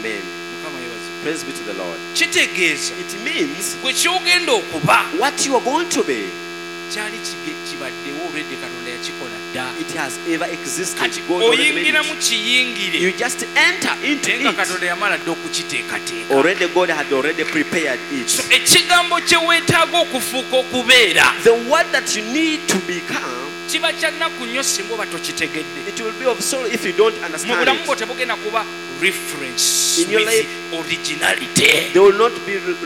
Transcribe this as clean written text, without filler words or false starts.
Amen. Praise be to the Lord. Kitegeeza It means gwe kyogenda okuba what you are going to be, kyali kibaddewo already Katonda yakikola dda. it has ever existed. Kati God already made oyingira mu it. kiyingire You just enter into naye nga it. Katonda yamala dda okukiteekateeka. Already God had already prepared So it. ekigambo kye weetaaga okufuuka okubeera The word that you need to become, kiba kya nnaku nnyo singa oba tokitegedde. it will be of sorrow if you don't Mu understand bulamu bwo it. tebugenda kuba reference In your with life, originality. There will not be